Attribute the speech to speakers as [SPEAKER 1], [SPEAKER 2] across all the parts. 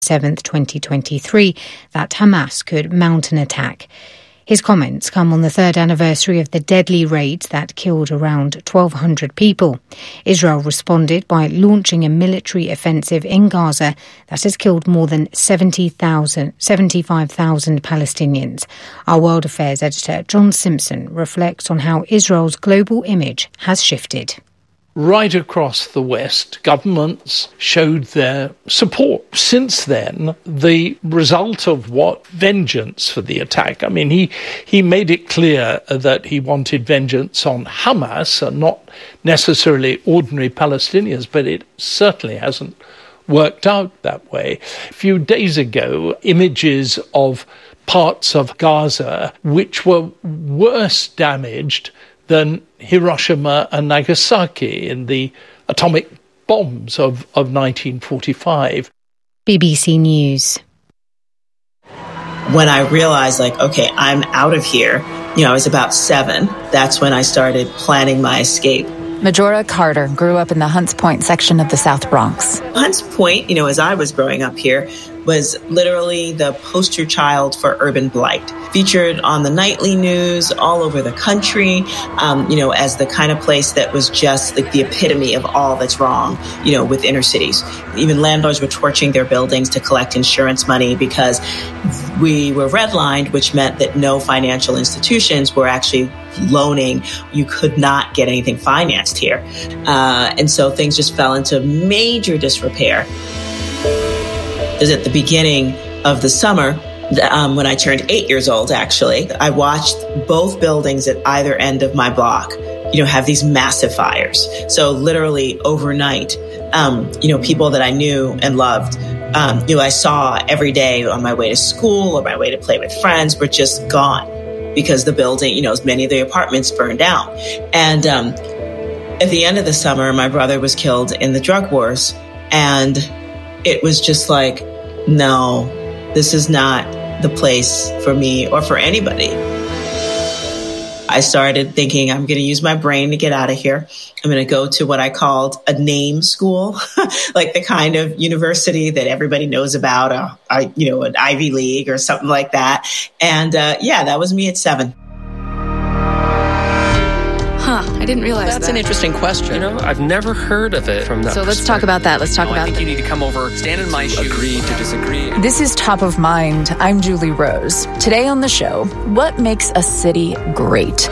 [SPEAKER 1] 7th, 2023, that Hamas could mount an attack. His comments come on the third anniversary of the deadly raids that killed around 1,200 people. Israel responded by launching a military offensive in Gaza that has killed more than 75,000 Palestinians. Our World Affairs editor John Simpson reflects on how Israel's global image has shifted.
[SPEAKER 2] Right across the West, governments showed their support. Since then, the result of what? Vengeance for the attack. I mean, he made it clear that he wanted vengeance on Hamas and not necessarily ordinary Palestinians, but it certainly hasn't worked out that way. A few days ago, images of parts of Gaza which were worse damaged than Hiroshima and Nagasaki in the atomic bombs of 1945.
[SPEAKER 1] BBC News.
[SPEAKER 3] When I realized, okay, I'm out of here, I was about 7. That's when I started planning my escape.
[SPEAKER 4] Majora Carter grew up in the Hunts Point section of the South Bronx.
[SPEAKER 3] Hunts Point, as I was growing up here, was literally the poster child for urban blight. Featured on the nightly news all over the country, as the kind of place that was just like the epitome of all that's wrong, with inner cities. Even landlords were torching their buildings to collect insurance money because we were redlined, which meant that no financial institutions were actually loaning. You could not get anything financed here. And so things just fell into major disrepair. It was at the beginning of the summer, when I turned 8 years old, actually, I watched both buildings at either end of my block, have these massive fires. So literally overnight, people that I knew and loved, I saw every day on my way to school or my way to play with friends were just gone because the building, many of the apartments burned down. And at the end of the summer, my brother was killed in the drug wars. And it was just like, no, this is not the place for me or for anybody. I started thinking I'm going to use my brain to get out of here. I'm going to go to what I called a name school, like the kind of university that everybody knows about, an Ivy League or something like that. And that was me at 7.
[SPEAKER 5] I didn't realize
[SPEAKER 6] That's an interesting question.
[SPEAKER 5] I've never heard of it from that
[SPEAKER 4] So let's talk about that.
[SPEAKER 5] I think you need to come over, stand in my shoes. Agree to disagree.
[SPEAKER 4] This is Top of Mind. I'm Julie Rose. Today on the show, what makes a city great?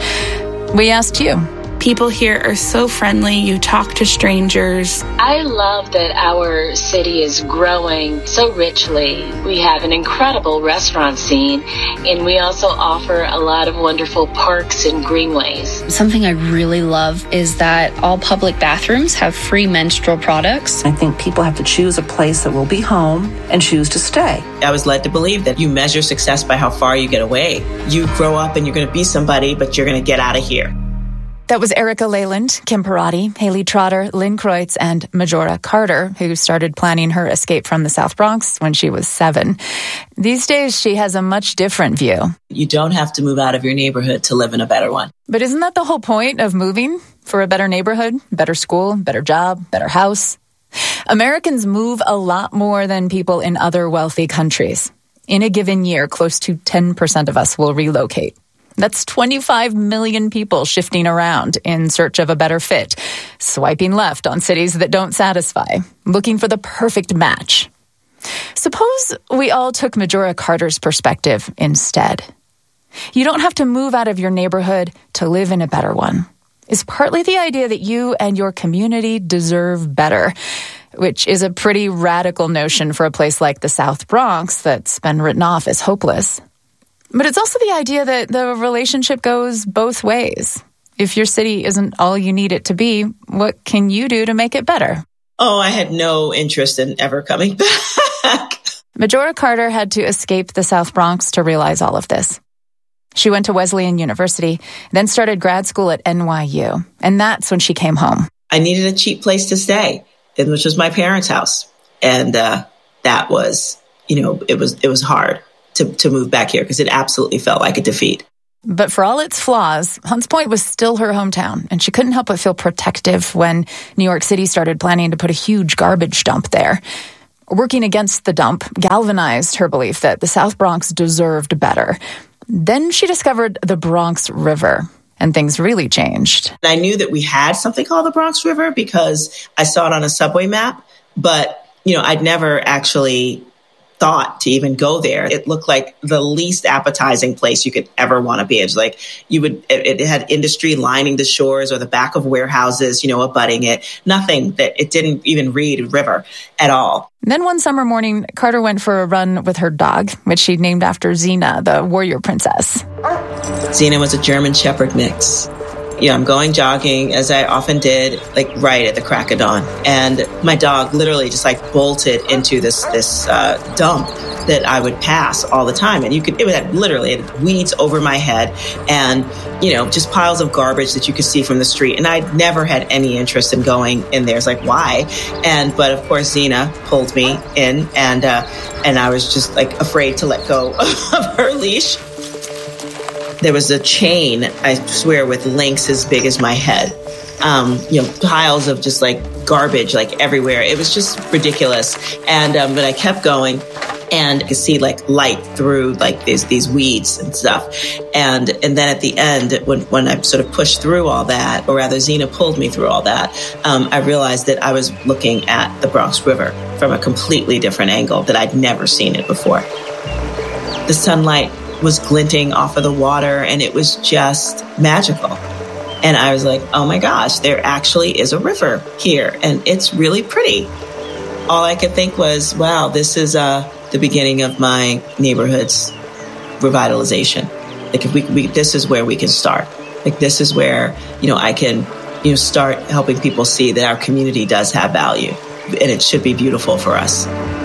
[SPEAKER 4] We asked you.
[SPEAKER 7] People here are so friendly. You talk to strangers.
[SPEAKER 8] I love that our city is growing so richly. We have an incredible restaurant scene, and we also offer a lot of wonderful parks and greenways.
[SPEAKER 9] Something I really love is that all public bathrooms have free menstrual products.
[SPEAKER 10] I think people have to choose a place that will be home and choose to stay.
[SPEAKER 3] I was led to believe that you measure success by how far you get away. You grow up and you're going to be somebody, but you're going to get out of here.
[SPEAKER 4] That was Erica Leyland, Kim Parati, Haley Trotter, Lynn Kreutz, and Majora Carter, who started planning her escape from the South Bronx when she was 7. These days, she has a much different view.
[SPEAKER 3] You don't have to move out of your neighborhood to live in a better one.
[SPEAKER 4] But isn't that the whole point of moving? For a better neighborhood, better school, better job, better house? Americans move a lot more than people in other wealthy countries. In a given year, close to 10% of us will relocate. That's 25 million people shifting around in search of a better fit, swiping left on cities that don't satisfy, looking for the perfect match. Suppose we all took Majora Carter's perspective instead. You don't have to move out of your neighborhood to live in a better one. It's partly the idea that you and your community deserve better, which is a pretty radical notion for a place like the South Bronx that's been written off as hopeless. But it's also the idea that the relationship goes both ways. If your city isn't all you need it to be, what can you do to make it better?
[SPEAKER 3] Oh, I had no interest in ever coming back.
[SPEAKER 4] Majora Carter had to escape the South Bronx to realize all of this. She went to Wesleyan University, then started grad school at NYU. And that's when she came home.
[SPEAKER 3] I needed a cheap place to stay, which was my parents' house. And that was, it was hard to move back here because it absolutely felt like a defeat.
[SPEAKER 4] But for all its flaws, Hunts Point was still her hometown, and she couldn't help but feel protective when New York City started planning to put a huge garbage dump there. working against the dump galvanized her belief that the South Bronx deserved better. Then she discovered the Bronx River, and things really changed.
[SPEAKER 3] I knew that we had something called the Bronx River because I saw it on a subway map, but, I'd never actually thought to even go there. It looked like the least appetizing place you could ever want to be. It's like it had industry lining the shores or the back of warehouses, abutting it. Nothing that it didn't even read river at all.
[SPEAKER 4] Then one summer morning, Carter went for a run with her dog, which she named after Xena, the warrior princess.
[SPEAKER 3] Xena was a German Shepherd mix. I'm going jogging, as I often did, right at the crack of dawn. And my dog literally just bolted into this dump that I would pass all the time. And it had weeds over my head and, just piles of garbage that you could see from the street. And I'd never had any interest in going in there. It's why? But of course, Xena pulled me in and I was just afraid to let go of her leash. There was a chain, I swear, with links as big as my head. Piles of just garbage everywhere. It was just ridiculous. And but I kept going, and I could see light through these weeds and stuff. And then at the end, when I sort of pushed through all that, or rather Xena pulled me through all that, I realized that I was looking at the Bronx River from a completely different angle that I'd never seen it before. The sunlight was glinting off of the water, and it was just magical. And I was like, oh my gosh, there actually is a river here, and it's really pretty. All I could think was, wow, this is the beginning of my neighborhood's revitalization. If this is where we can start. This is where, I can, start helping people see that our community does have value, and it should be beautiful for us.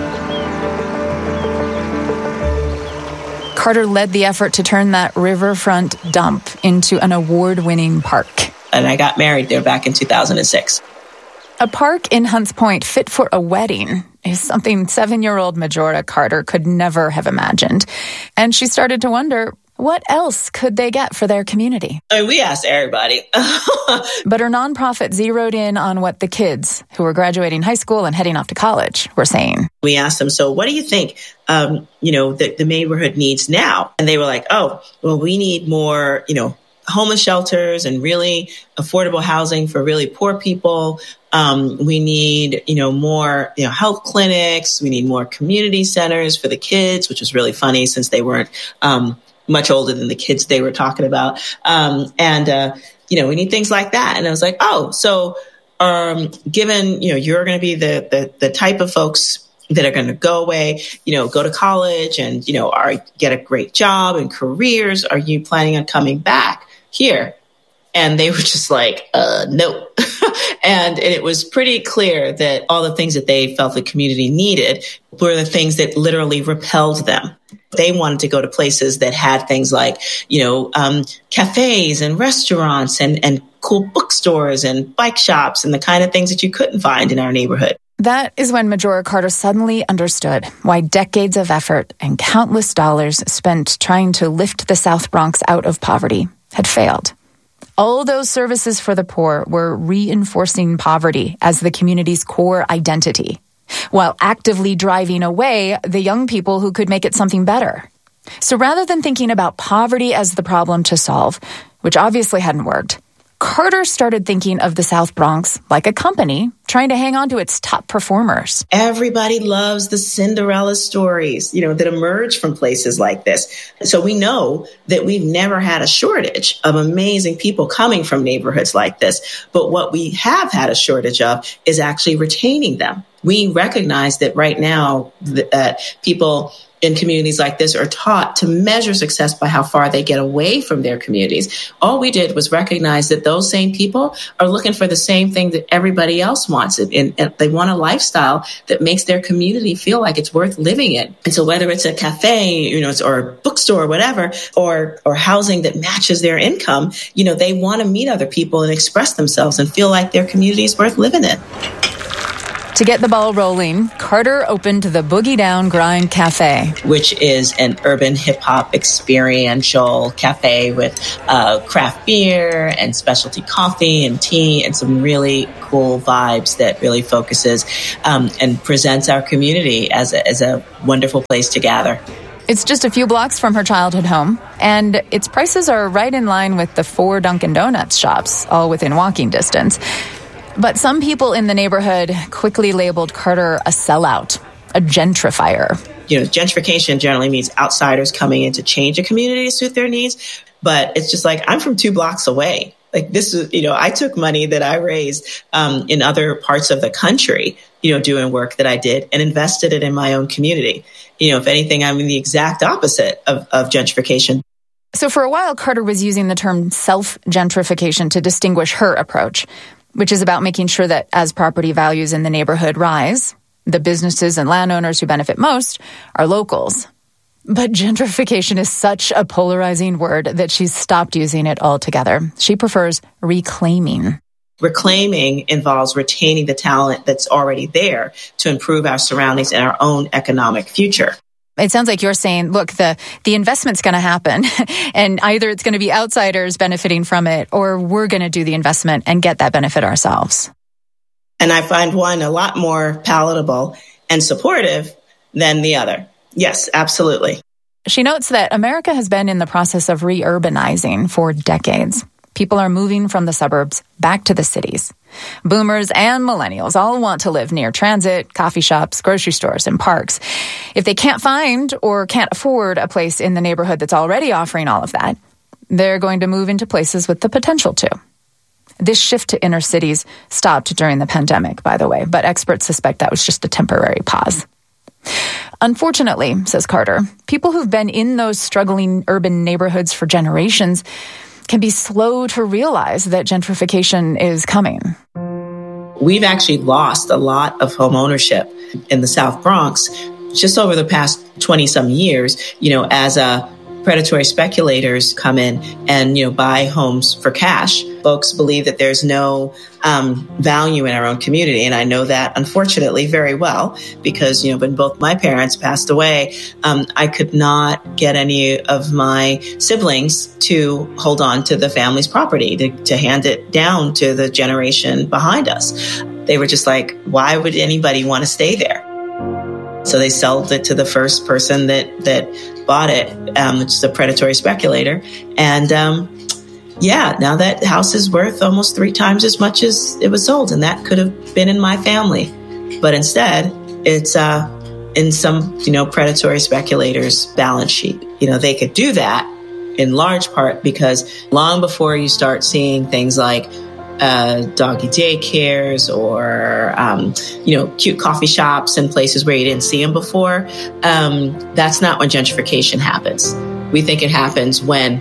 [SPEAKER 4] Carter led the effort to turn that riverfront dump into an award-winning park.
[SPEAKER 3] And I got married there back in 2006.
[SPEAKER 4] A park in Hunts Point fit for a wedding is something 7-year-old Majora Carter could never have imagined. And she started to wonder, what else could they get for their community?
[SPEAKER 3] We asked everybody.
[SPEAKER 4] But her nonprofit zeroed in on what the kids who were graduating high school and heading off to college were saying.
[SPEAKER 3] We asked them, so what do you think, the neighborhood needs now? And they were like, oh, well, we need more, homeless shelters and really affordable housing for really poor people. We need, more, health clinics. We need more community centers for the kids, which was really funny since they weren't, much older than the kids they were talking about. We need things like that. And I was like, oh, so, given, you're going to be the type of folks that are going to go away, go to college and, get a great job and careers. Are you planning on coming back here? And they were just like, no. And it was pretty clear that all the things that they felt the community needed were the things that literally repelled them. They wanted to go to places that had things like, cafes and restaurants and cool bookstores and bike shops and the kind of things that you couldn't find in our neighborhood.
[SPEAKER 4] That is when Majora Carter suddenly understood why decades of effort and countless dollars spent trying to lift the South Bronx out of poverty had failed. All those services for the poor were reinforcing poverty as the community's core identity, while actively driving away the young people who could make it something better. So rather than thinking about poverty as the problem to solve, which obviously hadn't worked, Carter started thinking of the South Bronx like a company trying to hang on to its top performers.
[SPEAKER 3] Everybody loves the Cinderella stories, that emerge from places like this. So we know that we've never had a shortage of amazing people coming from neighborhoods like this. But what we have had a shortage of is actually retaining them. We recognize that right now people in communities like this are taught to measure success by how far they get away from their communities. All we did was recognize that those same people are looking for the same thing that everybody else wants. And they want a lifestyle that makes their community feel like it's worth living in. And so whether it's a cafe, or a bookstore or whatever, or housing that matches their income, they want to meet other people and express themselves and feel like their community is worth living in.
[SPEAKER 4] To get the ball rolling, Carter opened the Boogie Down Grind Cafe,
[SPEAKER 3] which is an urban hip-hop experiential cafe with craft beer and specialty coffee and tea and some really cool vibes that really focuses and presents our community as a wonderful place to gather.
[SPEAKER 4] It's just a few blocks from her childhood home, and its prices are right in line with the 4 Dunkin' Donuts shops, all within walking distance. But some people in the neighborhood quickly labeled Carter a sellout, a gentrifier.
[SPEAKER 3] You know, gentrification generally means outsiders coming in to change a community to suit their needs. But it's just like, I'm from 2 blocks away. Like this is, I took money that I raised in other parts of the country, doing work that I did and invested it in my own community. If anything, I'm in the exact opposite of gentrification.
[SPEAKER 4] So for a while, Carter was using the term self-gentrification to distinguish her approach, which is about making sure that as property values in the neighborhood rise, the businesses and landowners who benefit most are locals. But gentrification is such a polarizing word that she's stopped using it altogether. She prefers reclaiming.
[SPEAKER 3] Reclaiming involves retaining the talent that's already there to improve our surroundings and our own economic future.
[SPEAKER 4] It sounds like you're saying, look, the investment's going to happen, and either it's going to be outsiders benefiting from it, or we're going to do the investment and get that benefit ourselves.
[SPEAKER 3] And I find one a lot more palatable and supportive than the other. Yes, absolutely.
[SPEAKER 4] She notes that America has been in the process of re-urbanizing for decades. People are moving from the suburbs back to the cities. Boomers and millennials all want to live near transit, coffee shops, grocery stores, and parks. If they can't find or can't afford a place in the neighborhood that's already offering all of that, they're going to move into places with the potential to. This shift to inner cities stopped during the pandemic, by the way, but experts suspect that was just a temporary pause. Unfortunately, says Carter, people who've been in those struggling urban neighborhoods for generations can be slow to realize that gentrification is coming.
[SPEAKER 3] We've actually lost a lot of home ownership in the South Bronx just over the past 20-some years, as predatory speculators come in and, buy homes for cash. Folks believe that there's no value in our own community. And I know that, unfortunately, very well, because, when both my parents passed away, I could not get any of my siblings to hold on to the family's property, to hand it down to the generation behind us. They were just like, why would anybody want to stay there? So they sold it to the first person that bought it, which is a predatory speculator. And now that house is worth almost 3 times as much as it was sold. And that could have been in my family. But instead, it's in some, predatory speculators' balance sheet. They could do that in large part because long before you start seeing things like doggy daycares or, cute coffee shops and places where you didn't see them before. That's not when gentrification happens. We think it happens when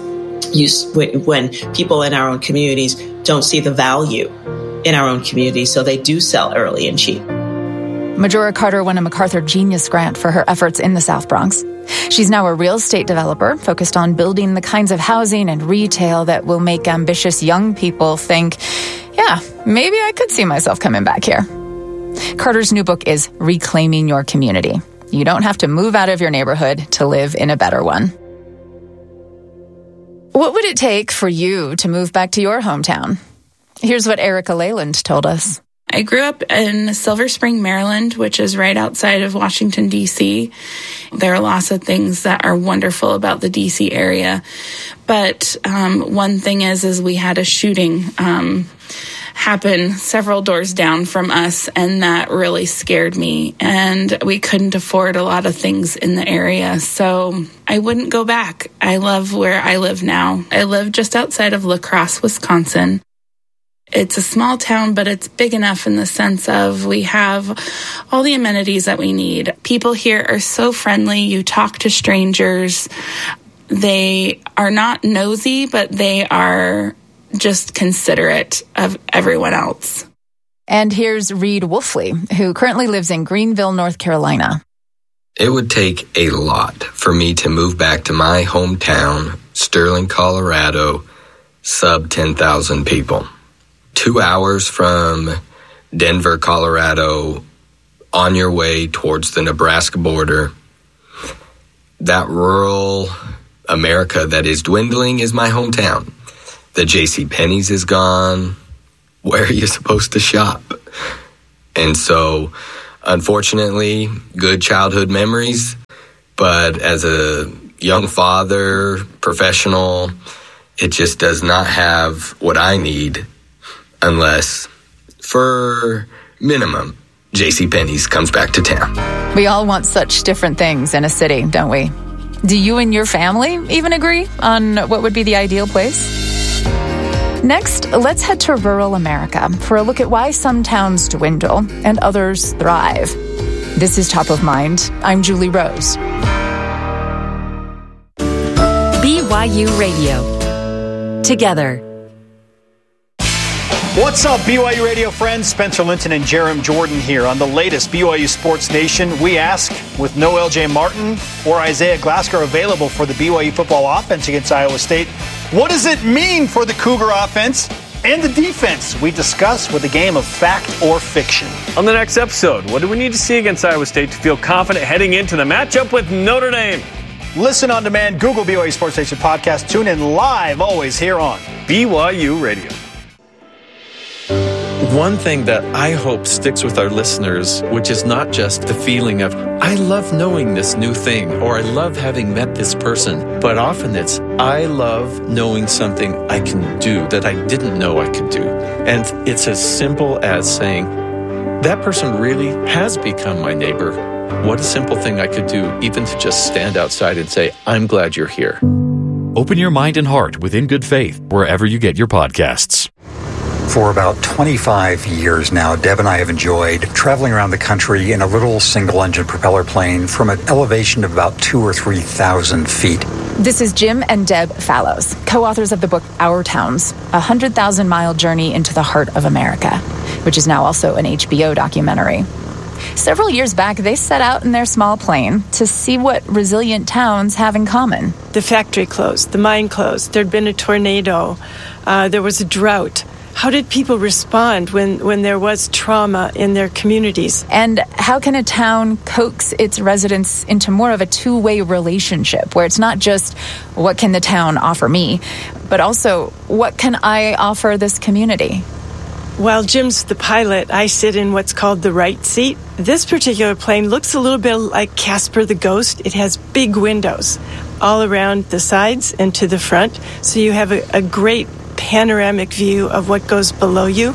[SPEAKER 3] people in our own communities don't see the value in our own community, so they do sell early and cheap.
[SPEAKER 4] Majora Carter won a MacArthur Genius Grant for her efforts in the South Bronx. She's now a real estate developer focused on building the kinds of housing and retail that will make ambitious young people think, yeah, maybe I could see myself coming back here. Carter's new book is Reclaiming Your Community. You don't have to move out of your neighborhood to live in a better one. What would it take for you to move back to your hometown? Here's what Erica Leyland told us.
[SPEAKER 7] I grew up in Silver Spring, Maryland, which is right outside of Washington, D.C. There are lots of things that are wonderful about the D.C. area. But one thing is we had a shooting happen several doors down from us, and that really scared me. And we couldn't afford a lot of things in the area, so I wouldn't go back. I love where I live now. I live just outside of La Crosse, Wisconsin. It's a small town, but it's big enough in the sense of we have all the amenities that we need. People here are so friendly. You talk to strangers. They are not nosy, but they are just considerate of everyone else.
[SPEAKER 4] And here's Reed Wolfley, who currently lives in Greenville, North Carolina.
[SPEAKER 6] It would take a lot for me to move back to my hometown, Sterling, Colorado, sub 10,000 people. 2 hours from Denver, Colorado, on your way towards the Nebraska border. That rural America that is dwindling is my hometown. The JCPenney's is gone. Where are you supposed to shop? And so, unfortunately, good childhood memories, but as a young father, professional, it just does not have what I need unless, for minimum, JCPenney's comes back to town.
[SPEAKER 4] We all want such different things in a city, don't we? Do you and your family even agree on what would be the ideal place? Next, let's head to rural America for a look at why some towns dwindle and others thrive. This is Top of Mind. I'm Julie Rose.
[SPEAKER 11] BYU Radio. Together.
[SPEAKER 12] What's up, BYU Radio friends? Spencer Linton and Jerem Jordan here. On the latest BYU Sports Nation, we ask, with no LJ Martin or Isaiah Glasgow available for the BYU football offense against Iowa State, what does it mean for the Cougar offense and the defense? We discuss with a game of fact or fiction.
[SPEAKER 13] On the next episode, what do we need to see against Iowa State to feel confident heading into the matchup with Notre Dame?
[SPEAKER 12] Listen on demand, Google BYU Sports Nation podcast. Tune in live always here on
[SPEAKER 13] BYU Radio.
[SPEAKER 14] One thing that I hope sticks with our listeners, which is not just the feeling of, I love knowing this new thing, or I love having met this person, but often it's, I love knowing something I can do that I didn't know I could do. And it's as simple as saying, that person really has become my neighbor. What a simple thing I could do, even to just stand outside and say, I'm glad you're here.
[SPEAKER 15] Open your mind and heart with In Good Faith, wherever you get your podcasts.
[SPEAKER 16] For about 25 years now, Deb and I have enjoyed traveling around the country in a little single-engine propeller plane from an elevation of about 2,000 or 3,000 feet.
[SPEAKER 4] This is Jim and Deb Fallows, co-authors of the book Our Towns, a 100,000-mile journey into the heart of America, which is now also an HBO documentary. Several years back, they set out in their small plane to see what resilient towns have in common.
[SPEAKER 17] The factory closed, the mine closed, there'd been a tornado, there was a drought. How did people respond when there was trauma in their communities?
[SPEAKER 4] And how can a town coax its residents into more of a two-way relationship where it's not just, what can the town offer me, but also, what can I offer this community?
[SPEAKER 17] While Jim's the pilot, I sit in what's called the right seat. This particular plane looks a little bit like Casper the Ghost. It has big windows all around the sides and to the front, so you have a great panoramic view of what goes below you.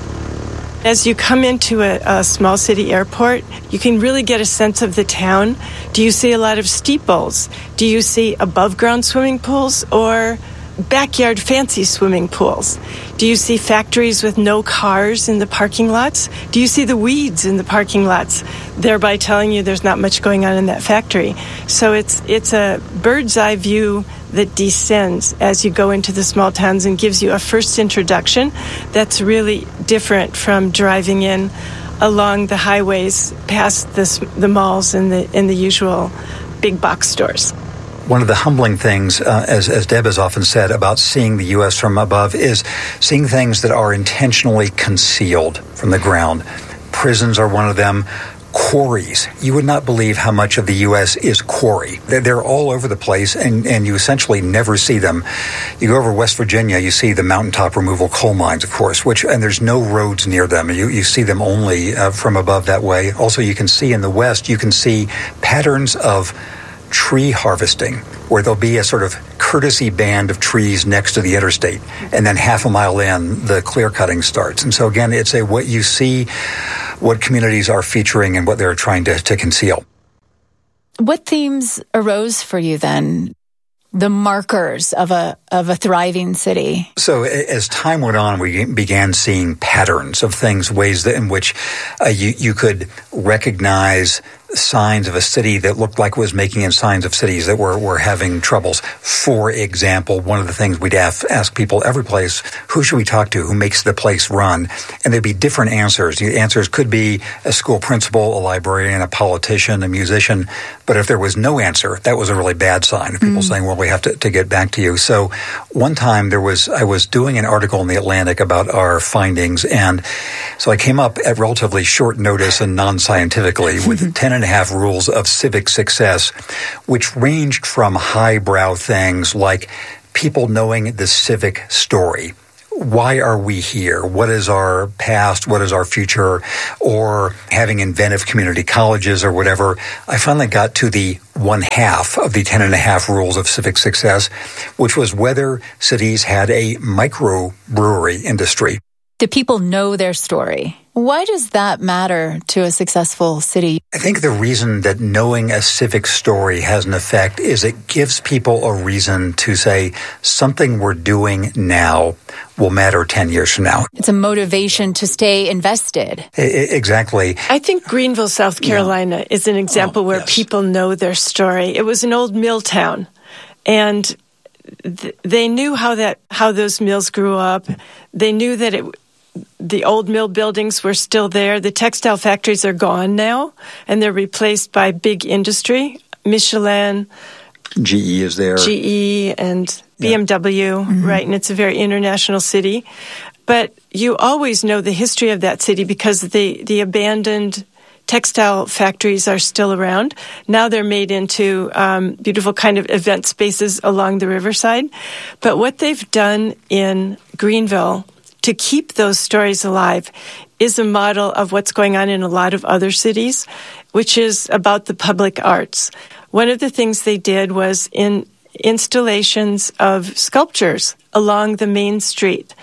[SPEAKER 17] As you come into a small city airport, you can really get a sense of the town. Do you see a lot of steeples? Do you see above-ground swimming pools or backyard fancy swimming pools? Do you see factories with no cars in the parking lots? Do you see the weeds in the parking lots, thereby telling you there's not much going on in that factory? So it's a bird's eye view that descends as you go into the small towns and gives you a first introduction that's really different from driving in along the highways past the malls and the usual big box stores.
[SPEAKER 16] One of the humbling things, as Deb has often said, about seeing the U.S. from above is seeing things that are intentionally concealed from the ground. Prisons are one of them. Quarries. You would not believe how much of the U.S. is quarry. They're all over the place, and you essentially never see them. You go over West Virginia, you see the mountaintop removal coal mines, of course, and there's no roads near them. You see them only from above that way. Also, you can see in the West, you can see patterns of tree harvesting, where there'll be a sort of courtesy band of trees next to the interstate, and then half a mile in, the clear cutting starts. And so again, it's what you see, what communities are featuring and what they're trying to conceal.
[SPEAKER 4] What themes arose for you then? The markers of a thriving city.
[SPEAKER 16] So as time went on, we began seeing patterns of things, ways in which you could recognize signs of a city that looked like it was making in signs of cities that were having troubles. For example, one of the things we'd ask people every place, who should we talk to? Who makes the place run? And there'd be different answers. The answers could be a school principal, a librarian, a politician, a musician. But if there was no answer, that was a really bad sign of people saying, well, we have to get back to you. So one time I was doing an article in The Atlantic about our findings. And so I came up at relatively short notice and non-scientifically with 10 and a half rules of civic success, which ranged from highbrow things like people knowing the civic story. Why are we here? What is our past? What is our future? Or having inventive community colleges or whatever. I finally got to the 1/2 of the 10 and a half rules of civic success, which was whether cities had a microbrewery industry.
[SPEAKER 4] Do people know their story? Why does that matter to a successful city?
[SPEAKER 16] I think the reason that knowing a civic story has an effect is it gives people a reason to say something we're doing now will matter 10 years from now.
[SPEAKER 4] It's a motivation to stay invested.
[SPEAKER 16] Exactly.
[SPEAKER 17] I think Greenville, South Carolina is an example where people know their story. It was an old mill town, and they knew how those mills grew up. They knew that the old mill buildings were still there. The textile factories are gone now, and they're replaced by big industry. Michelin.
[SPEAKER 16] GE is there.
[SPEAKER 17] GE and BMW, right? And it's a very international city. But you always know the history of that city because the abandoned textile factories are still around. Now they're made into beautiful kind of event spaces along the riverside. But what they've done in Greenville to keep those stories alive is a model of what's going on in a lot of other cities, which is about the public arts. One of the things they did was in installations of sculptures along the main street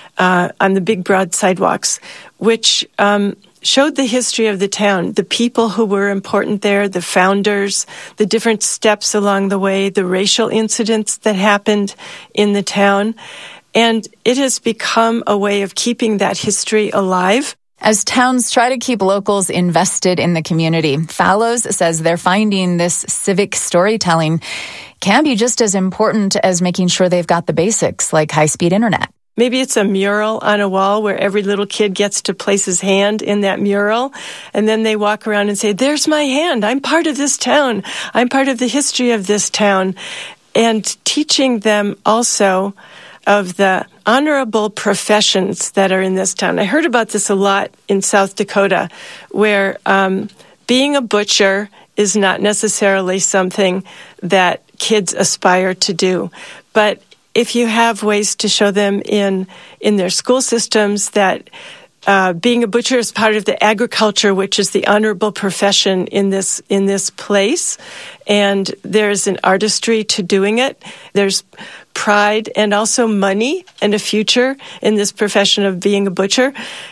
[SPEAKER 17] on the big broad sidewalks, which showed the history of the town, the people who were important there, the founders, the different steps along the way, the racial incidents that happened in the town. And it has become a way of keeping that history alive.
[SPEAKER 4] As towns try to keep locals invested in the community, Fallows says they're finding this civic storytelling can be just as important as making sure they've got the basics, like high-speed internet.
[SPEAKER 17] Maybe it's a mural on a wall where every little kid gets to place his hand in that mural, and then they walk around and say, there's my hand. I'm part of this town. I'm part of the history of this town. And teaching them also of the honorable professions that are in this town. I heard about this a lot in South Dakota, where being a butcher is not necessarily something that kids aspire to do. But if you have ways to show them in their school systems that being a butcher is part of the agriculture, which is the honorable profession in this place, and there's an artistry to doing it. There's pride and also money and a future in this profession of being a butcher.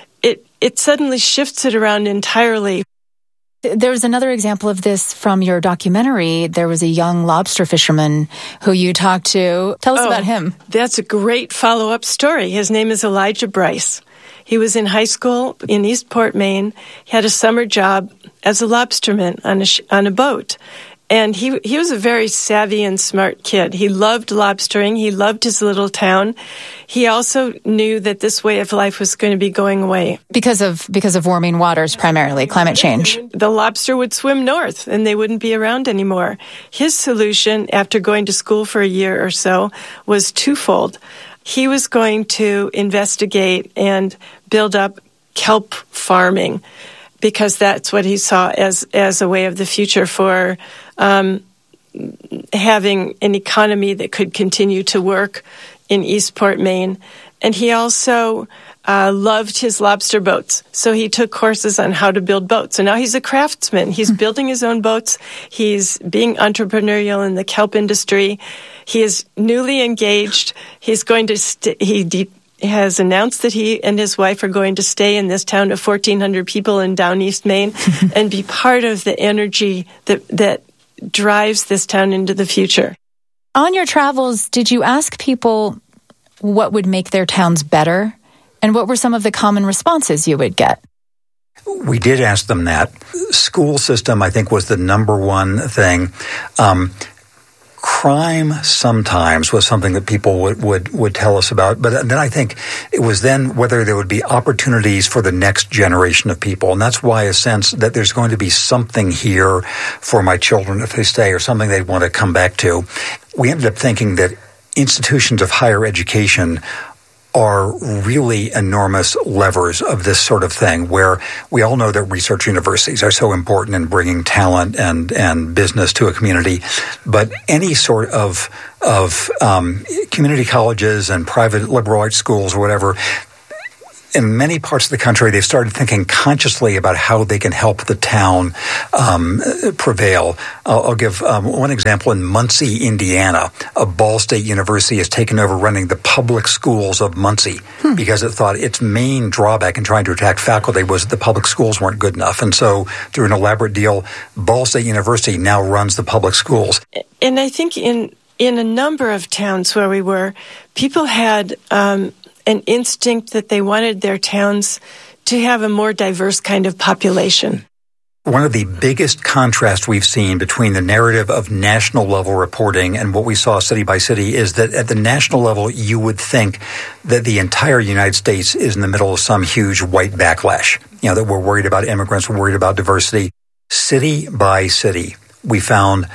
[SPEAKER 17] It suddenly shifts it around entirely.
[SPEAKER 4] There's another example of this from your documentary. There was a young lobster fisherman who you talked to. Tell us about him.
[SPEAKER 17] That's a great follow-up story. His name is Elijah Bryce. He was in high school in Eastport, Maine. He had a summer job as a lobsterman on a boat. And he was a very savvy and smart kid. He loved lobstering. He loved his little town. He also knew that this way of life was going to be going away.
[SPEAKER 4] Because of warming waters, primarily, climate change.
[SPEAKER 17] The lobster would swim north, and they wouldn't be around anymore. His solution, after going to school for a year or so, was twofold. He was going to investigate and build up kelp farming, because that's what he saw as a way of the future for having an economy that could continue to work in Eastport, Maine. And he also loved his lobster boats. So he took courses on how to build boats. And now he's a craftsman. He's building his own boats. He's being entrepreneurial in the kelp industry. He is newly engaged. He's going to he has announced that he and his wife are going to stay in this town of 1,400 people in Down East Maine and be part of the energy that drives this town into the future.
[SPEAKER 4] On your travels, did you ask people what would make their towns better? And what were some of the common responses you would get?
[SPEAKER 16] We did ask them that. School system, I think, was the number one thing. Crime sometimes was something that people would tell us about. But then I think it was then whether there would be opportunities for the next generation of people. And that's why a sense that there's going to be something here for my children if they stay, or something they'd want to come back to. We ended up thinking that institutions of higher education are really enormous levers of this sort of thing, where we all know that research universities are so important in bringing talent and business to a community. But any sort of community colleges and private liberal arts schools or whatever, in many parts of the country, they've started thinking consciously about how they can help the town prevail. I'll give one example. In Muncie, Indiana, a Ball State University has taken over running the public schools of Muncie because it thought its main drawback in trying to attract faculty was that the public schools weren't good enough. And so through an elaborate deal, Ball State University now runs the public schools.
[SPEAKER 17] And I think in a number of towns where we were, people had an instinct that they wanted their towns to have a more diverse kind of population.
[SPEAKER 16] One of the biggest contrasts we've seen between the narrative of national level reporting and what we saw city by city is that at the national level, you would think that the entire United States is in the middle of some huge white backlash. You know, that we're worried about immigrants, we're worried about diversity. City by city, we found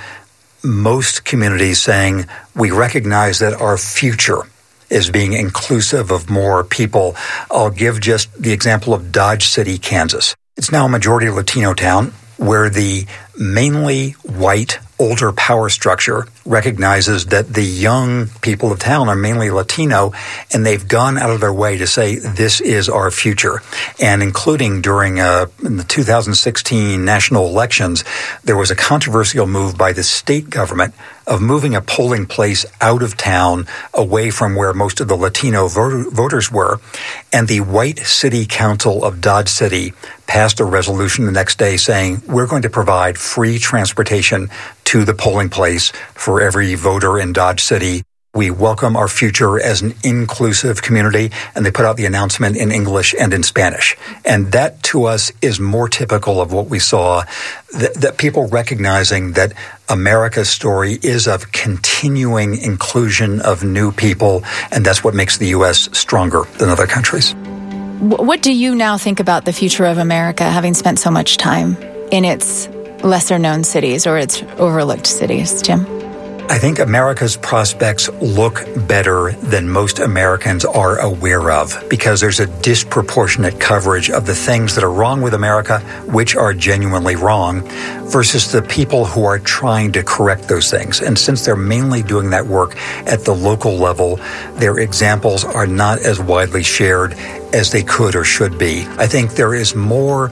[SPEAKER 16] most communities saying, we recognize that our future is being inclusive of more people. I'll give just the example of Dodge City, Kansas. It's now a majority Latino town where the mainly white, older power structure recognizes that the young people of town are mainly Latino, and they've gone out of their way to say, this is our future. And including during in the 2016 national elections, there was a controversial move by the state government of moving a polling place out of town away from where most of the Latino voters were. And the white city council of Dodge City passed a resolution the next day saying, we're going to provide free transportation to the polling place for every voter in Dodge City. We welcome our future as an inclusive community, and they put out the announcement in English and in Spanish. And that, to us, is more typical of what we saw, that people recognizing that America's story is of continuing inclusion of new people, and that's what makes the U.S. stronger than other countries.
[SPEAKER 4] What do you now think about the future of America, having spent so much time in its lesser-known cities or its overlooked cities, Jim?
[SPEAKER 16] I think America's prospects look better than most Americans are aware of, because there's a disproportionate coverage of the things that are wrong with America, which are genuinely wrong, versus the people who are trying to correct those things. And since they're mainly doing that work at the local level, their examples are not as widely shared as they could or should be. I think there is more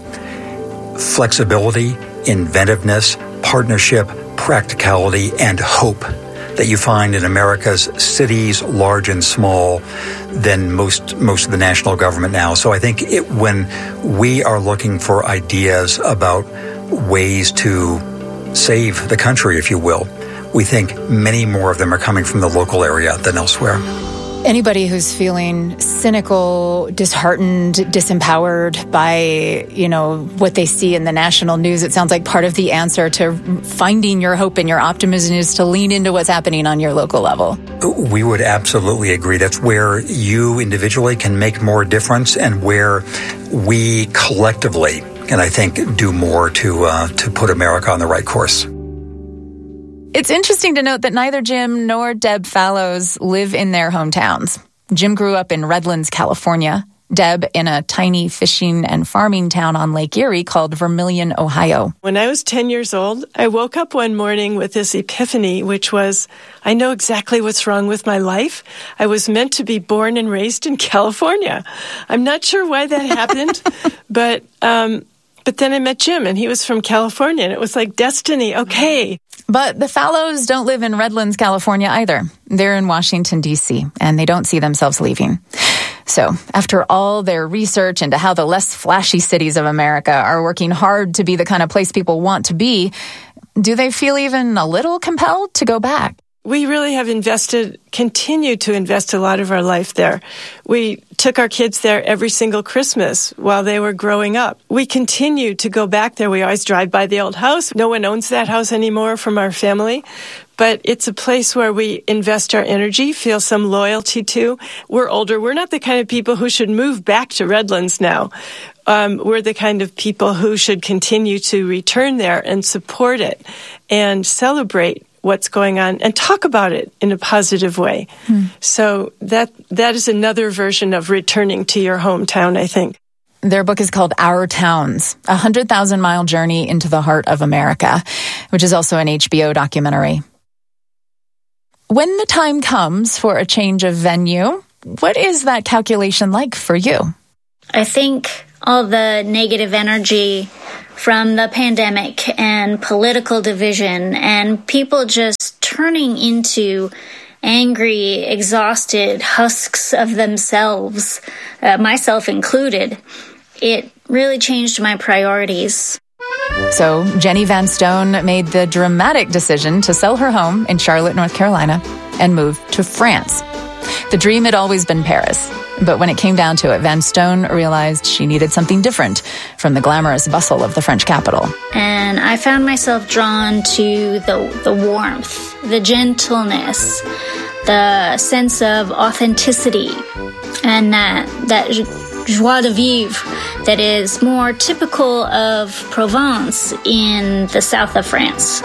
[SPEAKER 16] flexibility, inventiveness, partnership, practicality, and hope that you find in America's cities, large and small, than most of the national government now. So I think when we are looking for ideas about ways to save the country, if you will, we think many more of them are coming from the local area than elsewhere.
[SPEAKER 4] Anybody who's feeling cynical, disheartened, disempowered by, what they see in the national news, it sounds like part of the answer to finding your hope and your optimism is to lean into what's happening on your local level.
[SPEAKER 16] We would absolutely agree. That's where you individually can make more difference, and where we collectively can, I think, do more to put America on the right course.
[SPEAKER 4] It's interesting to note that neither Jim nor Deb Fallows live in their hometowns. Jim grew up in Redlands, California. Deb in a tiny fishing and farming town on Lake Erie called Vermilion, Ohio.
[SPEAKER 17] When I was 10 years old, I woke up one morning with this epiphany, which was, I know exactly what's wrong with my life. I was meant to be born and raised in California. I'm not sure why that happened, but then I met Jim, and he was from California, and it was like destiny. Okay.
[SPEAKER 4] But the Fallows don't live in Redlands, California either. They're in Washington, D.C., and they don't see themselves leaving. So after all their research into how the less flashy cities of America are working hard to be the kind of place people want to be, do they feel even a little compelled to go back?
[SPEAKER 17] We really have continued to invest a lot of our life there. We took our kids there every single Christmas while they were growing up. We continue to go back there. We always drive by the old house. No one owns that house anymore from our family, but it's a place where we invest our energy, feel some loyalty to. We're older. We're not the kind of people who should move back to Redlands now. We're the kind of people who should continue to return there and support it and celebrate what's going on and talk about it in a positive way. So that is another version of returning to your hometown, I think.
[SPEAKER 4] Their book is called Our Towns, a 100,000-mile journey into the heart of America, which is also an HBO documentary. When the time comes for a change of venue, what is that calculation like for you?
[SPEAKER 18] I think all the negative energy from the pandemic and political division and people just turning into angry, exhausted husks of themselves, myself included, it really changed my priorities.
[SPEAKER 4] So Jenny Van Stone made the dramatic decision to sell her home in Charlotte, North Carolina, and move to France. The dream had always been Paris, but when it came down to it, Van Stone realized she needed something different from the glamorous bustle of the French capital.
[SPEAKER 18] And I found myself drawn to the warmth, the gentleness, the sense of authenticity, and that joie de vivre that is more typical of Provence in the south of France.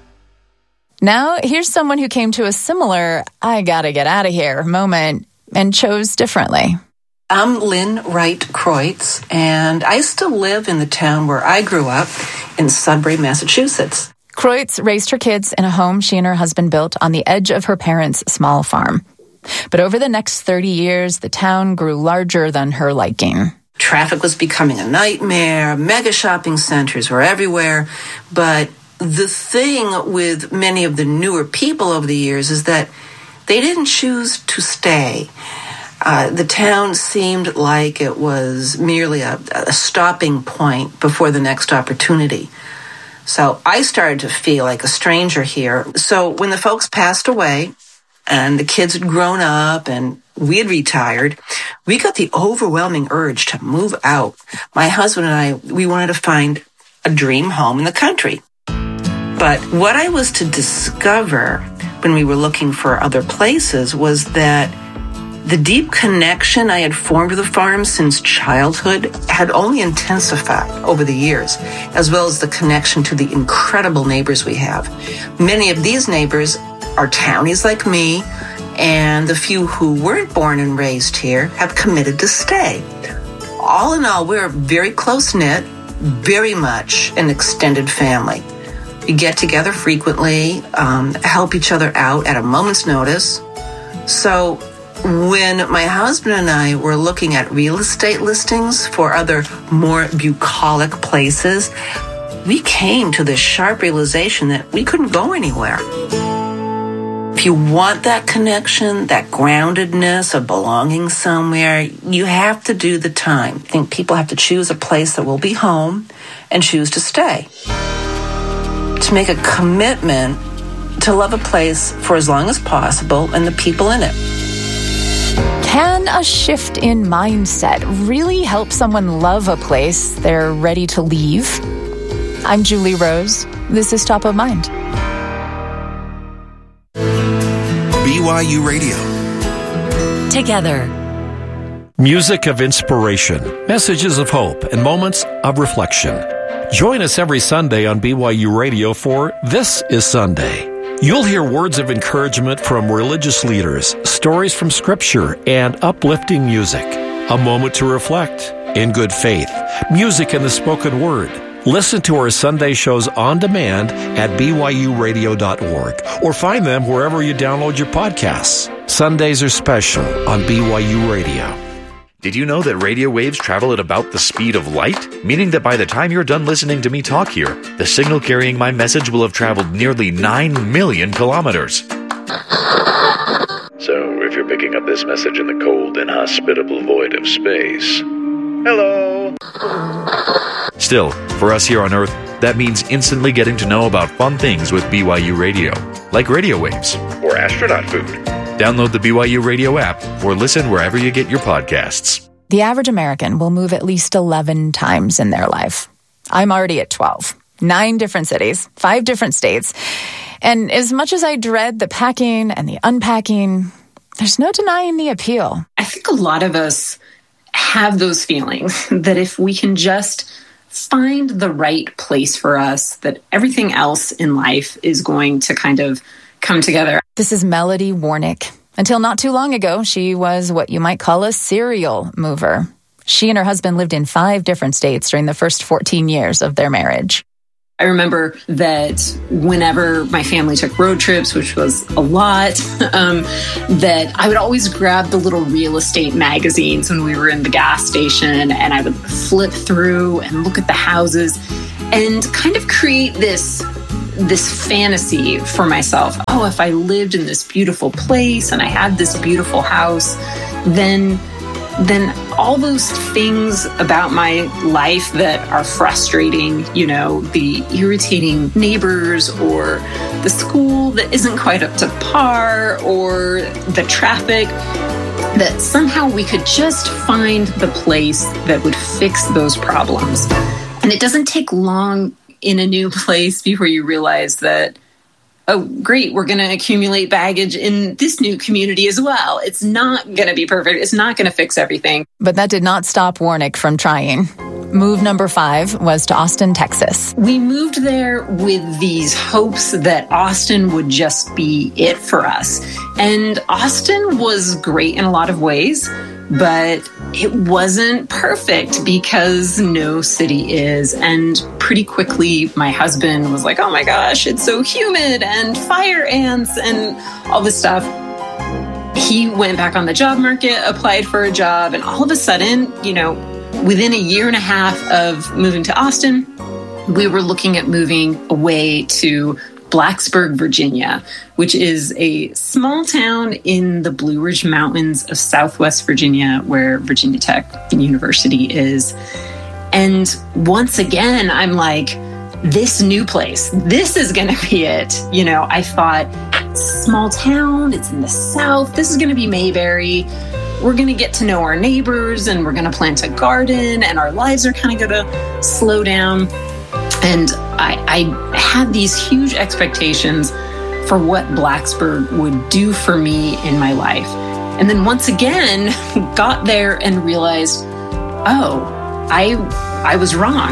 [SPEAKER 4] Now, here's someone who came to a similar, I gotta get out of here moment and chose differently.
[SPEAKER 10] I'm Lynn Wright-Kreutz, and I still live in the town where I grew up in Sudbury, Massachusetts.
[SPEAKER 4] Kreutz raised her kids in a home she and her husband built on the edge of her parents' small farm. But over the next 30 years, the town grew larger than her liking.
[SPEAKER 10] Traffic was becoming a nightmare. Mega shopping centers were everywhere. But the thing with many of the newer people over the years is that they didn't choose to stay. The town seemed like it was merely a stopping point before the next opportunity. So I started to feel like a stranger here. So when the folks passed away and the kids had grown up and we had retired, we got the overwhelming urge to move out. My husband and I, we wanted to find a dream home in the country. But what I was to discover when we were looking for other places was that the deep connection I had formed with the farm since childhood had only intensified over the years, as well as the connection to the incredible neighbors we have. Many of these neighbors are townies like me, and the few who weren't born and raised here have committed to stay. All in all, we're very close-knit, very much an extended family. We get together frequently, help each other out at a moment's notice. So when my husband and I were looking at real estate listings for other more bucolic places, we came to this sharp realization that we couldn't go anywhere. If you want that connection, that groundedness of belonging somewhere, you have to do the time. I think people have to choose a place that will be home and choose to stay. To make a commitment to love a place for as long as possible and the people in it.
[SPEAKER 4] Can a shift in mindset really help someone love a place they're ready to leave? I'm Julie Rose. This is Top of Mind.
[SPEAKER 19] BYU Radio.
[SPEAKER 11] Together.
[SPEAKER 15] Music of inspiration, messages of hope, and moments of reflection. Join us every Sunday on BYU Radio for This is Sunday. You'll hear words of encouragement from religious leaders, stories from Scripture, and uplifting music. A moment to reflect in good faith, music and the spoken word. Listen to our Sunday shows on demand at BYURadio.org or find them wherever you download your podcasts. Sundays are special on BYU Radio.
[SPEAKER 20] Did you know that radio waves travel at about the speed of light? Meaning that by the time you're done listening to me talk here, the signal carrying my message will have traveled nearly 9 million kilometers.
[SPEAKER 21] So, if you're picking up this message in the cold, inhospitable void of space, hello!
[SPEAKER 20] Still, for us here on Earth, That means instantly getting to know about fun things with BYU Radio, like radio waves or astronaut food. Download the BYU Radio app or listen wherever you get your podcasts.
[SPEAKER 4] The average American will move at least 11 times in their life. I'm already at 12. 9 different cities, 5 different states. And as much as I dread the packing and the unpacking, there's no denying the appeal.
[SPEAKER 2] I think a lot of us have those feelings that if we can just find the right place for us, that everything else in life is going to kind of come together.
[SPEAKER 4] This is Melody Warnick. Until not too long ago, she was what you might call a serial mover. She and her husband lived in 5 different states during the first 14 years of their marriage.
[SPEAKER 2] I remember that whenever my family took road trips, which was a lot, that I would always grab the little real estate magazines when we were in the gas station, and I would flip through and look at the houses and kind of create this fantasy for myself. Oh, if I lived in this beautiful place and I had this beautiful house, then all those things about my life that are frustrating, the irritating neighbors or the school that isn't quite up to par or the traffic, that somehow we could just find the place that would fix those problems. And it doesn't take long in a new place before you realize that, oh, great, we're going to accumulate baggage in this new community as well. It's not going to be perfect. It's not going to fix everything.
[SPEAKER 4] But that did not stop Warnick from trying. Move number 5 was to Austin, Texas.
[SPEAKER 2] We moved there with these hopes that Austin would just be it for us. And Austin was great in a lot of ways, but it wasn't perfect because no city is. And pretty quickly, my husband was like, oh my gosh, it's so humid and fire ants and all this stuff. He went back on the job market, applied for a job, and all of a sudden, within a year and a half of moving to Austin, we were looking at moving away to Blacksburg, Virginia, which is a small town in the Blue Ridge Mountains of Southwest Virginia, where Virginia Tech University is. And once again, I'm like, this new place, this is going to be it. I thought, small town, it's in the South, this is going to be Mayberry. We're going to get to know our neighbors and we're going to plant a garden and our lives are kind of going to slow down. And I had these huge expectations for what Blacksburg would do for me in my life. And then once again, got there and realized, oh, I was wrong.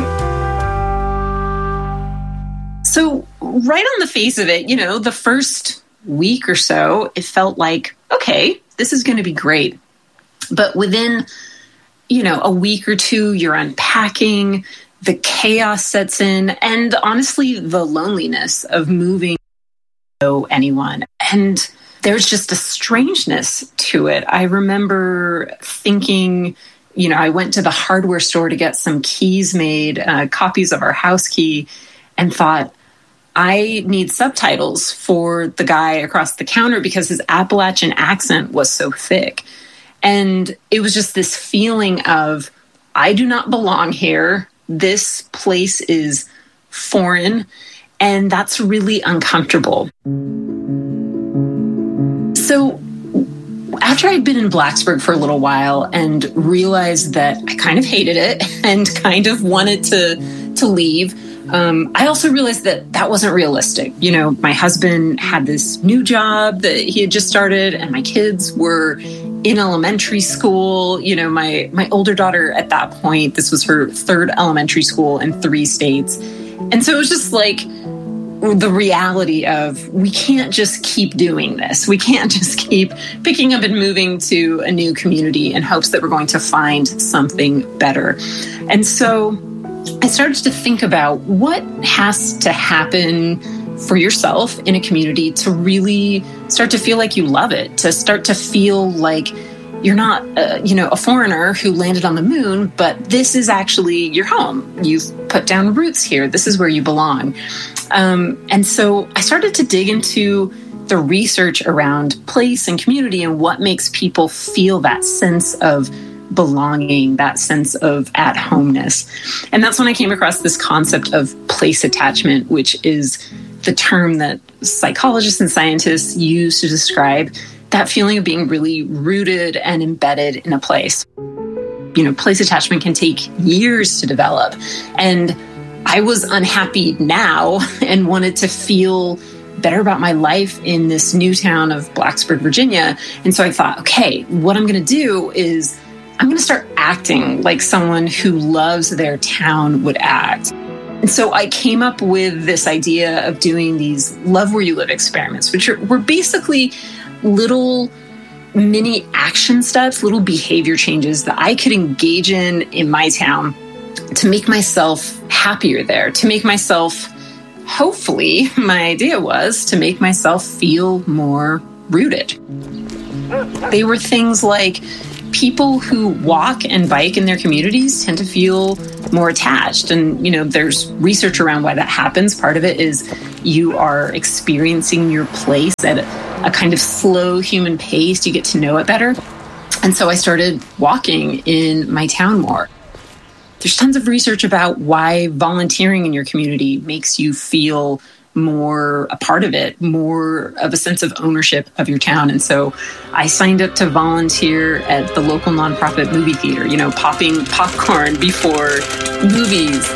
[SPEAKER 2] So right on the face of it, the first week or so, it felt like, okay, this is going to be great. But within, a week or two, you're unpacking, the chaos sets in, and honestly, the loneliness of moving to know anyone. And there's just a strangeness to it. I remember thinking, I went to the hardware store to get some keys made, copies of our house key, and thought, I need subtitles for the guy across the counter because his Appalachian accent was so thick. And it was just this feeling of, I do not belong here. This place is foreign, and that's really uncomfortable. So after I'd been in Blacksburg for a little while and realized that I kind of hated it and kind of wanted to leave, I also realized that wasn't realistic. My husband had this new job that he had just started, and my kids were in elementary school. My older daughter at that point, this was her 3rd elementary school in 3 states. And so it was just like the reality of, we can't just keep doing this. We can't just keep picking up and moving to a new community in hopes that we're going to find something better. And so I started to think about what has to happen for yourself in a community to really start to feel like you love it, to start to feel like you're not, a foreigner who landed on the moon, but this is actually your home. You've put down roots here. This is where you belong. And so I started to dig into the research around place and community and what makes people feel that sense of belonging, that sense of at-homeness. And that's when I came across this concept of place attachment, which is the term that psychologists and scientists use to describe that feeling of being really rooted and embedded in a place. You know, place attachment can take years to develop. And I was unhappy now and wanted to feel better about my life in this new town of Blacksburg, Virginia. And so I thought, okay, what I'm going to do is I'm going to start acting like someone who loves their town would act. And so I came up with this idea of doing these Love Where You Live experiments, which were basically little mini action steps, little behavior changes that I could engage in my town to make myself happier there, to make myself, hopefully, my idea was to make myself feel more rooted. They were things like people who walk and bike in their communities tend to feel more attached. And, you know, there's research around why that happens. Part of it is you are experiencing your place at a kind of slow human pace. You get to know it better. And so I started walking in my town more. There's tons of research about why volunteering in your community makes you feel more a part of it, more of a sense of ownership of your town. And so I signed up to volunteer at the local nonprofit movie theater, you know, popping popcorn before movies.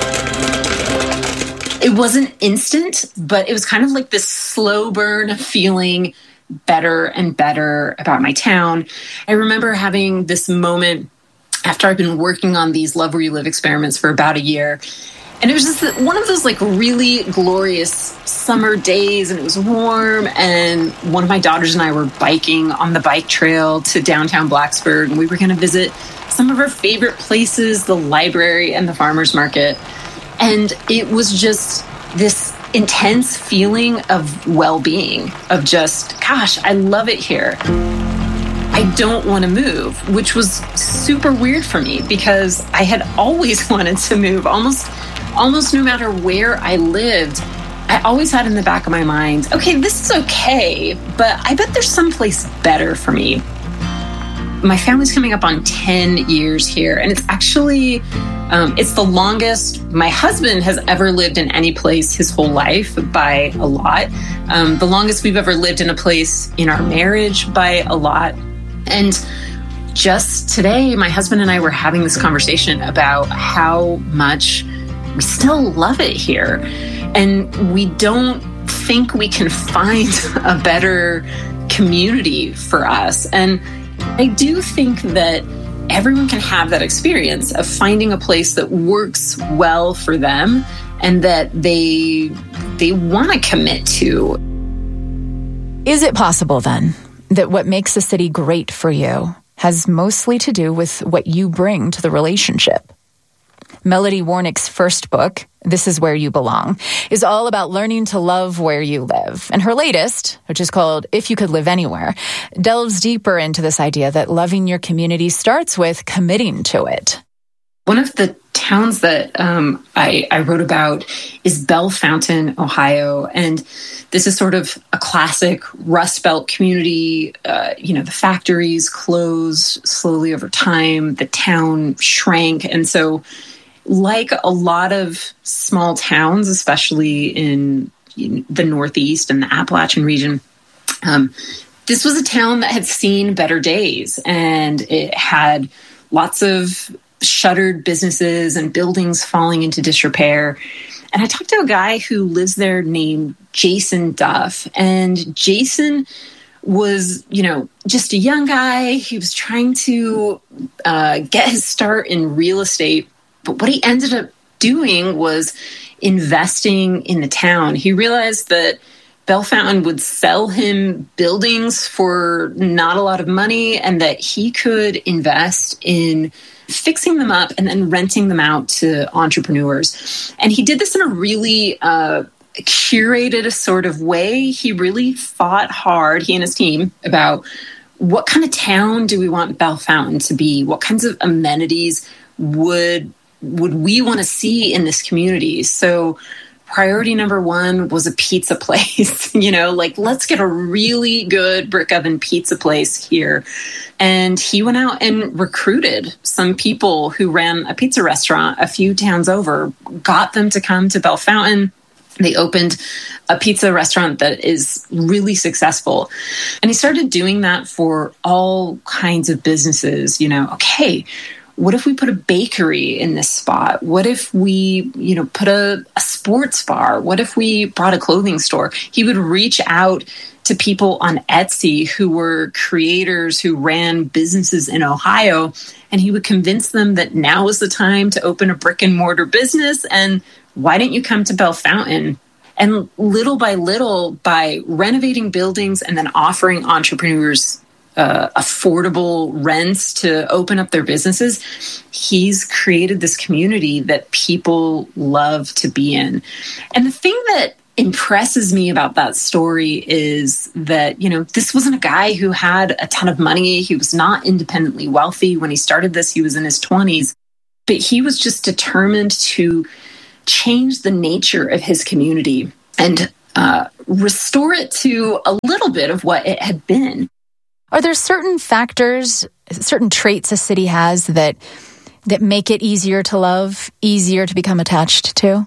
[SPEAKER 2] It wasn't instant, but it was kind of like this slow burn of feeling better and better about my town. I remember having this moment after I've been working on these Love Where You Live experiments for about a year. And it was just one of those like really glorious summer days, and it was warm, and one of my daughters and I were biking on the bike trail to downtown Blacksburg, and we were going to visit some of our favorite places, the library and the farmer's market. And it was just this intense feeling of well-being, of just, gosh, I love it here. I don't want to move, which was super weird for me because I had always wanted to move, almost no matter where I lived. I always had in the back of my mind, okay, this is okay, but I bet there's someplace better for me. My family's coming up on 10 years here, and it's actually, it's the longest my husband has ever lived in any place his whole life by a lot. The longest we've ever lived in a place in our marriage by a lot. And just today, my husband and I were having this conversation about how much we still love it here. And we don't think we can find a better community for us. And I do think that everyone can have that experience of finding a place that works well for them and that they want to commit to.
[SPEAKER 4] Is it possible then that what makes a city great for you has mostly to do with what you bring to the relationship? Melody Warnick's first book, This Is Where You Belong, is all about learning to love where you live. And her latest, which is called If You Could Live Anywhere, delves deeper into this idea that loving your community starts with committing to it.
[SPEAKER 2] One of the towns that I wrote about is Bellefontaine, Ohio. And this is sort of a classic Rust Belt community. The factories closed slowly over time. The town shrank. And so like a lot of small towns, especially in the Northeast and the Appalachian region, this was a town that had seen better days, and it had lots of shuttered businesses and buildings falling into disrepair. And I talked to a guy who lives there named Jason Duff, and Jason was, just a young guy. He was trying to get his start in real estate. But what he ended up doing was investing in the town. He realized that Bellefontaine would sell him buildings for not a lot of money, and that he could invest in fixing them up and then renting them out to entrepreneurs. And he did this in a really curated sort of way. He really fought hard, he and his team, about what kind of town do we want Bellefontaine to be? What kinds of amenities would we want to see in this community? So priority number one was a pizza place, let's get a really good brick oven pizza place here. And he went out and recruited some people who ran a pizza restaurant a few towns over, got them to come to Bellefontaine. They opened a pizza restaurant that is really successful. And he started doing that for all kinds of businesses. Okay, what if we put a bakery in this spot? What if we, put a sports bar? What if we brought a clothing store? He would reach out to people on Etsy who were creators who ran businesses in Ohio, and he would convince them that now is the time to open a brick and mortar business, and why don't you come to Bellefontaine? And little by little, by renovating buildings and then offering entrepreneurs affordable rents to open up their businesses, he's created this community that people love to be in. And the thing that impresses me about that story is that, this wasn't a guy who had a ton of money. He was not independently wealthy. When he started this, he was in his 20s, but he was just determined to change the nature of his community and restore it to a little bit of what it had been.
[SPEAKER 4] Are there certain factors, certain traits a city has that make it easier to love, easier to become attached to?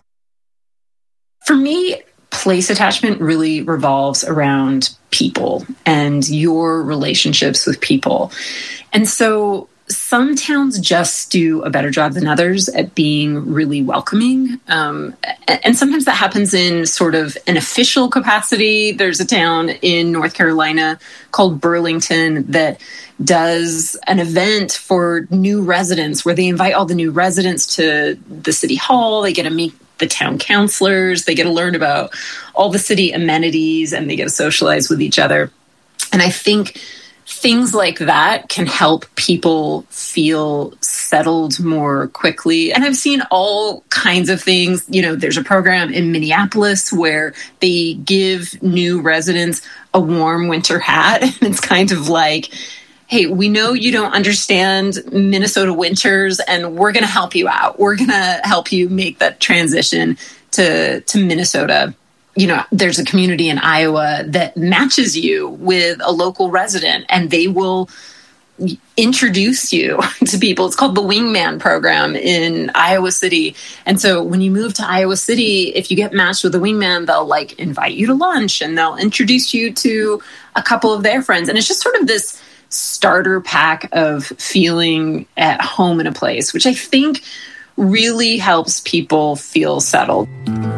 [SPEAKER 2] For me, place attachment really revolves around people and your relationships with people. And so some towns just do a better job than others at being really welcoming. And sometimes that happens in sort of an official capacity. There's a town in North Carolina called Burlington that does an event for new residents where they invite all the new residents to the city hall. They get to meet the town councilors. They get to learn about all the city amenities, and they get to socialize with each other. And I think things like that can help people feel settled more quickly. And I've seen all kinds of things. There's a program in Minneapolis where they give new residents a warm winter hat. And it's kind of like, hey, we know you don't understand Minnesota winters, and we're going to help you out. We're going to help you make that transition to Minnesota. There's a community in Iowa that matches you with a local resident, and they will introduce you to people. It's called the Wingman program in Iowa City. And so when you move to Iowa City, if you get matched with a wingman, they'll invite you to lunch, and they'll introduce you to a couple of their friends. And it's just sort of this starter pack of feeling at home in a place, which I think really helps people feel settled.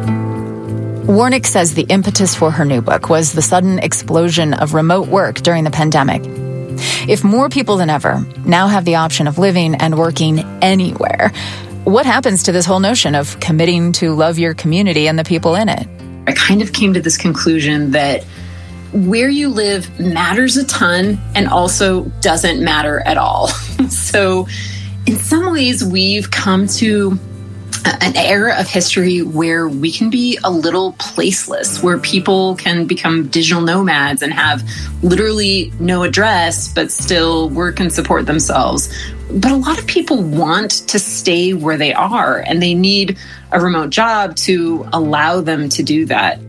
[SPEAKER 4] Warnick says the impetus for her new book was the sudden explosion of remote work during the pandemic. If more people than ever now have the option of living and working anywhere, what happens to this whole notion of committing to love your community and the people in it?
[SPEAKER 2] I kind of came to this conclusion that where you live matters a ton and also doesn't matter at all. So in some ways, we've come to an era of history where we can be a little placeless, where people can become digital nomads and have literally no address, but still work and support themselves. But a lot of people want to stay where they are, and they need a remote job to allow them to do that.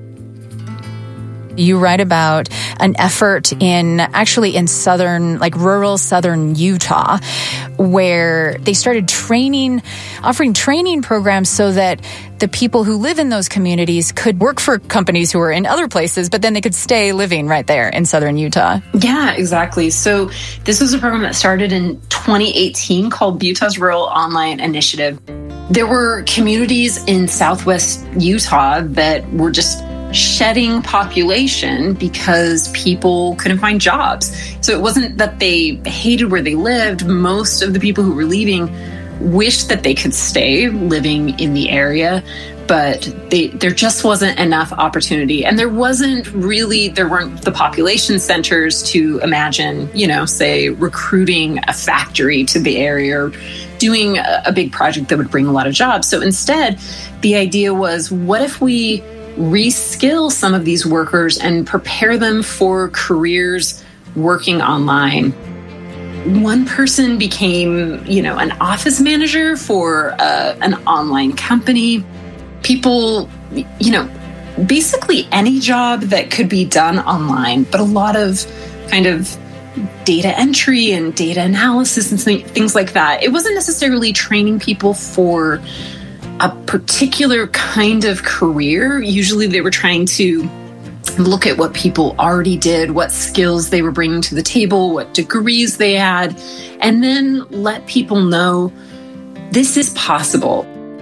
[SPEAKER 4] You write about an effort in southern, rural southern Utah, where they started offering training programs so that the people who live in those communities could work for companies who are in other places, but then they could stay living right there in southern Utah.
[SPEAKER 2] Yeah, exactly. So this was a program that started in 2018 called Utah's Rural Online Initiative. There were communities in southwest Utah that were just shedding population because people couldn't find jobs. So it wasn't that they hated where they lived. Most of the people who were leaving wished that they could stay living in the area, but there just wasn't enough opportunity. And there weren't the population centers to imagine, say recruiting a factory to the area or doing a big project that would bring a lot of jobs. So instead, the idea was, what if we reskill some of these workers and prepare them for careers working online? One person became, an office manager for an online company. People basically any job that could be done online, but a lot of kind of data entry and data analysis and things like that. It wasn't necessarily training people for a particular kind of career. Usually they were trying to look at what people already did, what skills they were bringing to the table, what degrees they had, and then let people know this is possible.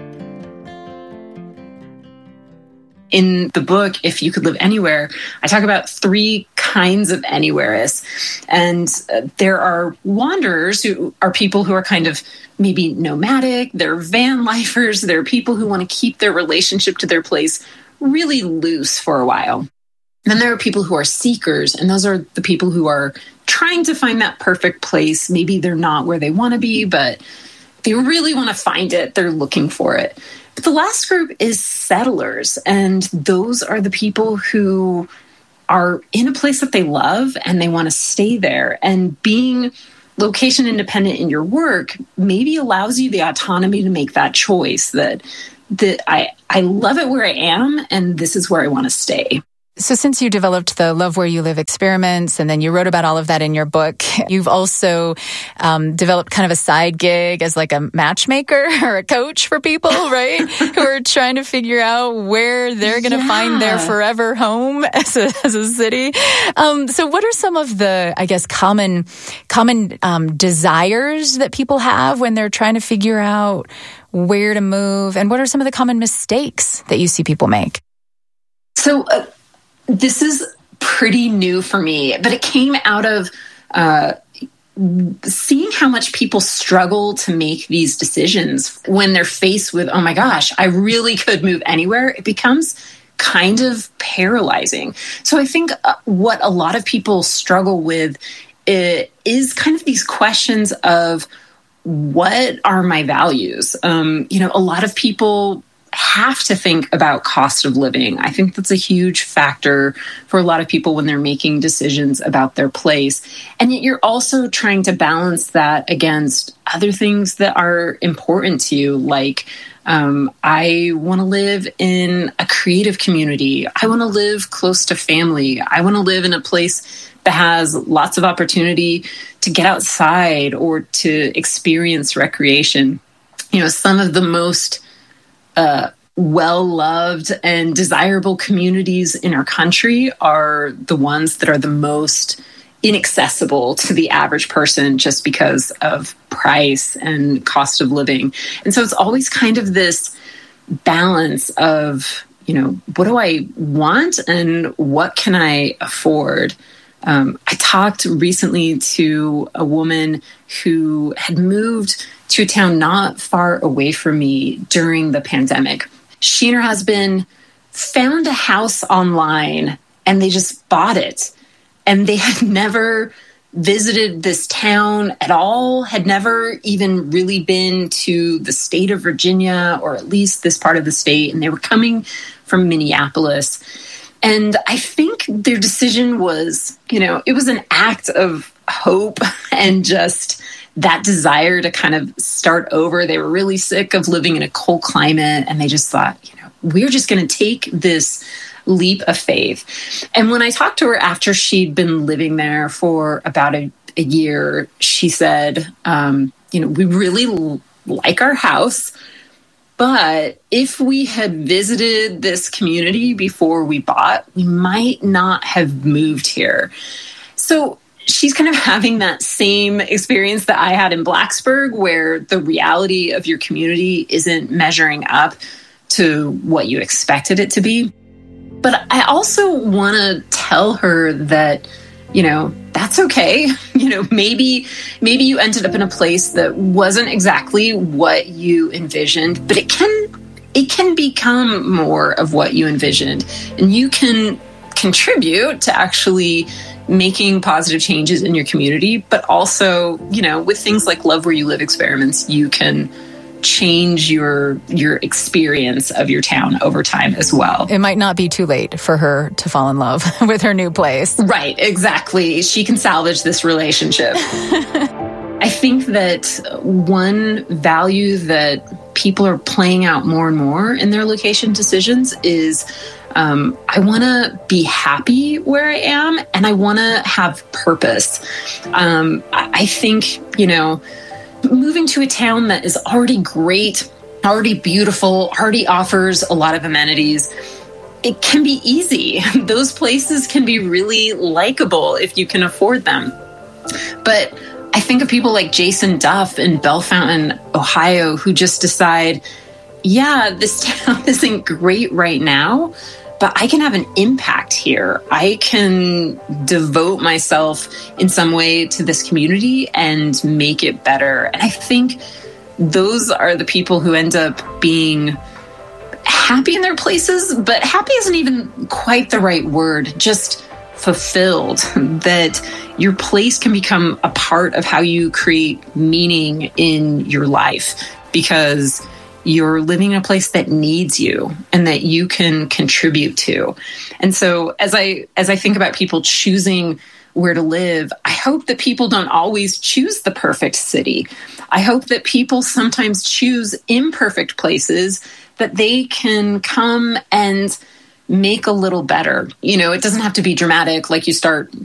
[SPEAKER 2] In the book, If You Could Live Anywhere, I talk about 3 kinds of anywhereists. And there are wanderers who are people who are kind of maybe nomadic, they're van lifers, they're people who want to keep their relationship to their place really loose for a while. Then there are people who are seekers, and those are the people who are trying to find that perfect place. Maybe they're not where they want to be, but they really want to find it. They're looking for it. But the last group is settlers, and those are the people who are in a place that they love and they want to stay there. And being location independent in your work maybe allows you the autonomy to make that choice that I love it where I am and this is where I want to stay.
[SPEAKER 4] So since you developed the Love Where You Live experiments and then you wrote about all of that in your book, you've also developed kind of a side gig as like a matchmaker or a coach for people, right? Who are trying to figure out where they're going to find their forever home as a city. So what are some of the, I guess, common desires that people have when they're trying to figure out where to move? And what are some of the common mistakes that you see people make?
[SPEAKER 2] So, this is pretty new for me, but it came out of seeing how much people struggle to make these decisions when they're faced with, oh my gosh, I really could move anywhere. It becomes kind of paralyzing. So I think what a lot of people struggle with is kind of these questions of what are my values? A lot of people have to think about cost of living. I think that's a huge factor for a lot of people when they're making decisions about their place. And yet you're also trying to balance that against other things that are important to you, like I want to live in a creative community. I want to live close to family. I want to live in a place that has lots of opportunity to get outside or to experience recreation. Some of the most well-loved and desirable communities in our country are the ones that are the most inaccessible to the average person just because of price and cost of living. And so it's always kind of this balance of, what do I want and what can I afford? I talked recently to a woman who had moved to a town not far away from me during the pandemic. She and her husband found a house online and they just bought it. And they had never visited this town at all, had never even really been to the state of Virginia, or at least this part of the state. And they were coming from Minneapolis. And I think their decision was, it was an act of hope and just that desire to kind of start over. They were really sick of living in a cold climate, and they just thought, we're just going to take this leap of faith. And when I talked to her after she'd been living there for about a year, she said, we really like our house, but if we had visited this community before we bought, we might not have moved here. So she's kind of having that same experience that I had in Blacksburg, where the reality of your community isn't measuring up to what you expected it to be. But I also want to tell her that, that's okay. Maybe you ended up in a place that wasn't exactly what you envisioned, but it can become more of what you envisioned. And you can contribute to actually making positive changes in your community, but also, with things like Love Where You Live experiments, you can change your experience of your town over time as well.
[SPEAKER 4] It might not be too late for her to fall in love with her new place.
[SPEAKER 2] Right, exactly. She can salvage this relationship. I think that one value that people are playing out more and more in their location decisions is I want to be happy where I am, and I want to have purpose. I think, moving to a town that is already great, already beautiful, already offers a lot of amenities, it can be easy. Those places can be really likable if you can afford them. But I think of people like Jason Duff in Bellefontaine, Ohio, who just decide, yeah, this town isn't great right now, but I can have an impact here. I can devote myself in some way to this community and make it better. And I think those are the people who end up being happy in their places, but happy isn't even quite the right word, just fulfilled, that your place can become a part of how you create meaning in your life because you're living in a place that needs you and that you can contribute to. And so as I think about people choosing where to live, I hope that people don't always choose the perfect city. I hope that people sometimes choose imperfect places that they can come and make a little better. It doesn't have to be dramatic, like you start